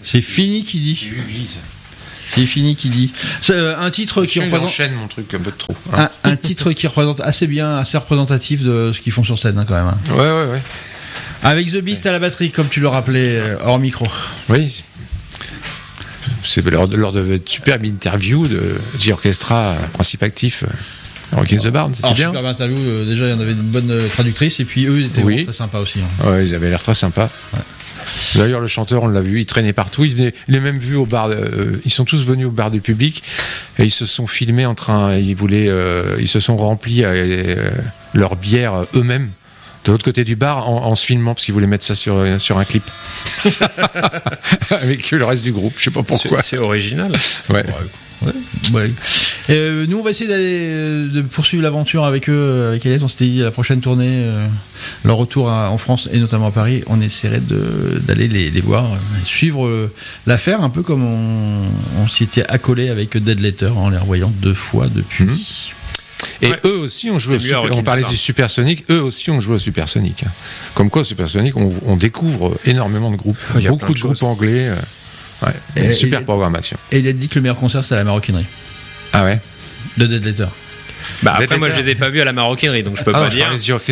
C'est fini qui dit. C'est fini qui dit. C'est un titre qui représente. J'enchaîne mon truc un peu de trop. Un titre qui représente assez bien, assez représentatif de ce qu'ils font sur scène, quand même. Ouais. Avec The Beast à la batterie, comme tu le rappelais hors micro. Oui. C'est lors de votre superbe interview de The Orchestra, principe actif. Rockin' the Barn, c'était bien. Superbe interview, déjà il y en avait une bonne traductrice, et puis eux ils étaient vraiment très sympas aussi. Ouais, ils avaient l'air très sympas. Ouais. D'ailleurs, le chanteur, on l'a vu, il traînait partout. Il est même vu au bar. Ils sont tous venus au bar du public et ils se sont filmés en train. Ils se sont remplis leur bière eux-mêmes de l'autre côté du bar en se filmant parce qu'ils voulaient mettre ça sur un clip avec le reste du groupe. Je sais pas pourquoi. C'est original. Ouais. Nous, on va essayer de poursuivre l'aventure avec eux, avec Elias. On s'était dit à la prochaine tournée, leur retour en France et notamment à Paris, on essaierait d'aller les voir, suivre l'affaire, un peu comme on s'y était accolé avec Dead Letter en les revoyant 2 fois depuis. Et eux aussi ont joué on parlait du Supersonic, eux aussi ont joué au Supersonic. Comme quoi, au Supersonic, on découvre énormément de groupes, beaucoup de groupes anglais. Ouais, super programmation. Et il a dit que le meilleur concert, c'est à la Maroquinerie. Ah ouais? De Dead Letter. Bah après, moi, je les ai pas vus à la Maroquinerie, donc je peux pas dire.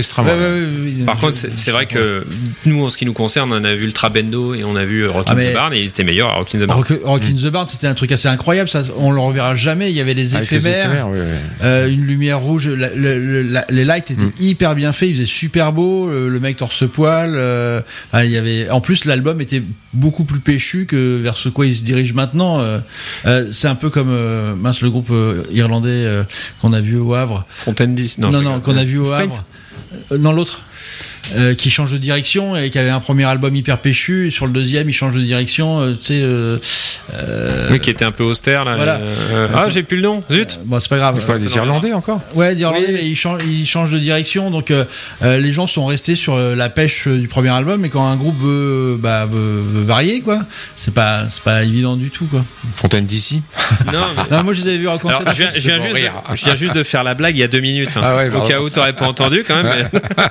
Par contre, c'est vrai que nous, en ce qui nous concerne, on a vu Ultra Bendo et on a vu Rockin' the Barn, et ils étaient meilleurs à Rockin' the Barn. Rockin' the Barn, c'était un truc assez incroyable, ça, on le reverra jamais. Il y avait les éphémères, une lumière rouge, les lights étaient hyper bien faits, il faisait super beau, le mec torse-poil. Il y avait, en plus, l'album était beaucoup plus péchu que vers ce quoi il se dirige maintenant. C'est un peu comme le groupe irlandais qu'on a vu au Havre. Fontaine 10. Non, qu'on a vu au Havre. Non, l'autre. Qui change de direction et qui avait un premier album hyper péchu, et sur le deuxième il change de direction, tu sais. Oui, qui était un peu austère là. Voilà. J'ai plus le nom. Zut. Bon, c'est pas grave. C'est pas des Irlandais encore. Ouais, des Irlandais, mais ils changent de direction, donc les gens sont restés sur la pêche du premier album, et quand un groupe veut varier, quoi, c'est pas évident du tout, quoi. Fontaine d'ici. Non, moi je les avais vus en concert. Je viens juste de faire la blague il y a 2 minutes. Au cas où t'aurais pas entendu quand même.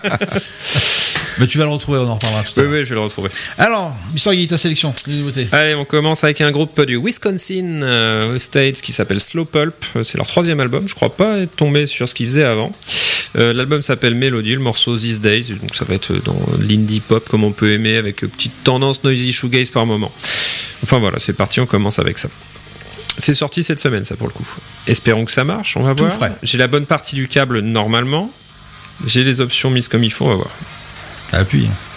Mais tu vas le retrouver, on en reparlera tout à l'heure. Oui, je vais le retrouver. Alors, Mister Guy, ta sélection, les nouveautés. Allez, on commence avec un groupe du Wisconsin aux States qui s'appelle Slow Pulp. C'est leur 3e album. Je crois pas être tombé sur ce qu'ils faisaient avant. L'album s'appelle Melody, le morceau These Days, donc ça va être dans l'indie pop comme on peut aimer, avec petite tendance noisy shoegaze par moment. Enfin voilà, c'est parti, on commence avec ça. C'est sorti cette semaine, ça, pour le coup. Espérons que ça marche, on va voir. Frais. J'ai la bonne partie du câble normalement. J'ai les options mises comme il faut, on va voir. Appuie.